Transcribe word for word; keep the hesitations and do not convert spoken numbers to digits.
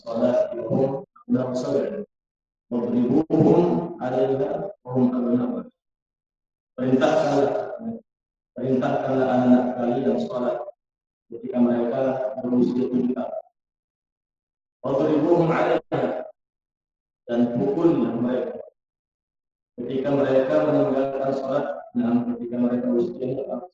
salatuhum abna'u sab'in wadribuhum 'alaiha wa hum abna'u. Perintahkanlah perintahkanlah anak kalian salat ketika mereka berusia tujuh tahun. Wadribuhum 'alaiha, dan pukullah mereka ketika mereka meninggalkan salat, nah ketika mereka usianya